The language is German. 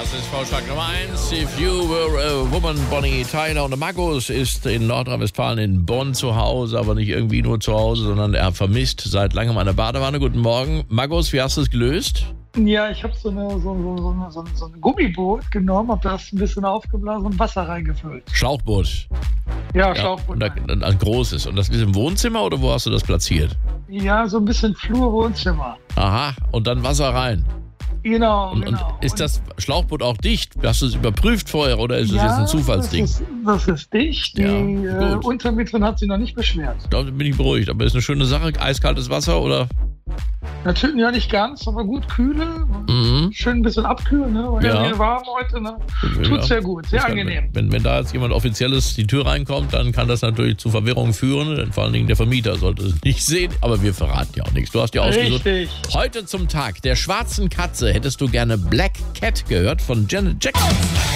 Das ist Vorschlag Nummer 1. If you were a woman, Bonnie Tyler. Und der Markus ist in Nordrhein-Westfalen in Bonn zu Hause, aber nicht irgendwie nur zu Hause, sondern er vermisst seit langem eine Badewanne. Guten Morgen. Markus, wie hast du es gelöst? Ja, ich habe so ein Gummiboot genommen, habe das ein bisschen aufgeblasen und Wasser reingefüllt. Schlauchboot. Ja, Schlauchboot. Und ein großes. Und das ist im Wohnzimmer oder wo hast du das platziert? Ja, so ein bisschen Flur-Wohnzimmer. Aha, und dann Wasser rein. Genau, Und ist das Schlauchboot auch dicht? Hast du es überprüft vorher oder ist das jetzt ein Zufallsding? Das ist dicht. Die Untermieterin hat sich noch nicht beschwert. Da bin ich beruhigt. Aber ist eine schöne Sache. Eiskaltes Wasser oder? Natürlich ja nicht ganz, aber gut kühle. Schön ein bisschen abkühlen, ne? Weil ja hier warm heute, ne? Tut sehr gut, sehr angenehm. Wenn da jetzt jemand Offizielles die Tür reinkommt, dann kann das natürlich zu Verwirrung führen. Denn vor allen Dingen der Vermieter sollte es nicht sehen. Aber wir verraten ja auch nichts. Du hast ja ausgesucht. Richtig. Heute zum Tag der schwarzen Katze hättest du gerne Black Cat gehört von Janet Jackson.